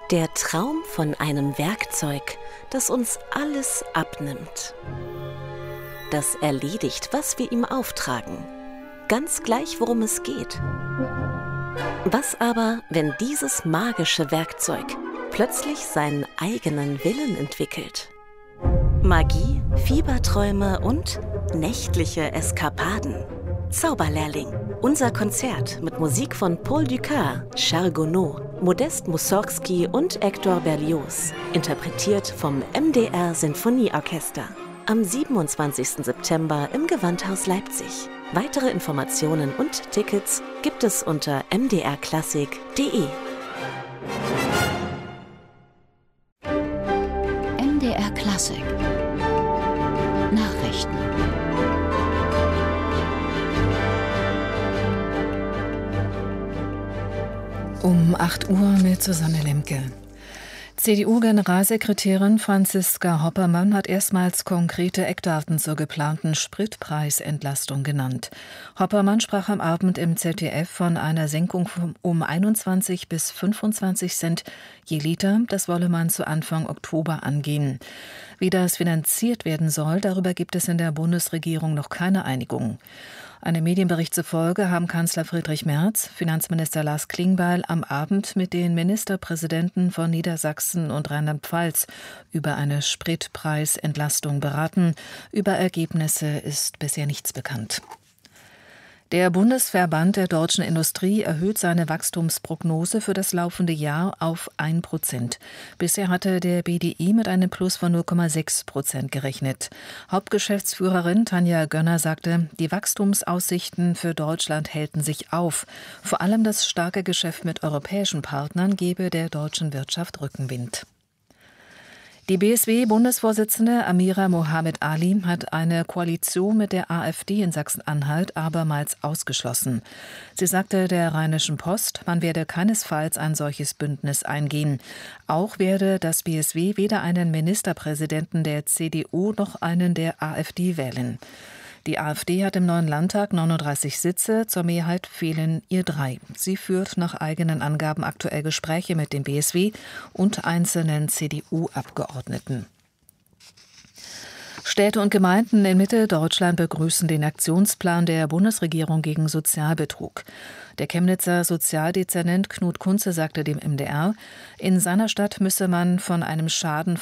Der Traum von einem Werkzeug, das uns alles abnimmt. Das erledigt, was wir ihm auftragen. Ganz gleich, worum es geht. Was aber, wenn dieses magische Werkzeug plötzlich seinen eigenen Willen entwickelt? Magie, Fieberträume und nächtliche Eskapaden. Zauberlehrling. Unser Konzert mit Musik von Paul Dukas, Charles Gounod, Modest Mussorgsky und Hector Berlioz. Interpretiert vom MDR Sinfonieorchester. Am 27. September im Gewandhaus Leipzig. Weitere Informationen und Tickets gibt es unter mdrklassik.de. MDR Klassik Nachrichten. Um 8 Uhr mit Susanne Lemke. CDU-Generalsekretärin Franziska Hoppermann hat erstmals konkrete Eckdaten zur geplanten Spritpreisentlastung genannt. Hoppermann sprach am Abend im ZDF von einer Senkung um 21 bis 25 Cent je Liter. Das wolle man zu Anfang Oktober angehen. Wie das finanziert werden soll, darüber gibt es in der Bundesregierung noch keine Einigung. Einem Medienbericht zufolge haben Kanzler Friedrich Merz, Finanzminister Lars Klingbeil am Abend mit den Ministerpräsidenten von Niedersachsen und Rheinland-Pfalz über eine Spritpreisentlastung beraten. Über Ergebnisse ist bisher nichts bekannt. Der Bundesverband der deutschen Industrie erhöht seine Wachstumsprognose für das laufende Jahr auf 1%. Bisher hatte der BDI mit einem Plus von 0,6% gerechnet. Hauptgeschäftsführerin Tanja Gönner sagte, die Wachstumsaussichten für Deutschland hellten sich auf. Vor allem das starke Geschäft mit europäischen Partnern gebe der deutschen Wirtschaft Rückenwind. Die BSW-Bundesvorsitzende Amira Mohamed Ali hat eine Koalition mit der AfD in Sachsen-Anhalt abermals ausgeschlossen. Sie sagte der Rheinischen Post, man werde keinesfalls ein solches Bündnis eingehen. Auch werde das BSW weder einen Ministerpräsidenten der CDU noch einen der AfD wählen. Die AfD hat im neuen Landtag 39 Sitze, zur Mehrheit fehlen ihr 3. Sie führt nach eigenen Angaben aktuell Gespräche mit dem BSW und einzelnen CDU-Abgeordneten. Städte und Gemeinden in Mitteldeutschland begrüßen den Aktionsplan der Bundesregierung gegen Sozialbetrug. Der Chemnitzer Sozialdezernent Knut Kunze sagte dem MDR, in seiner Stadt müsse man von einem Schaden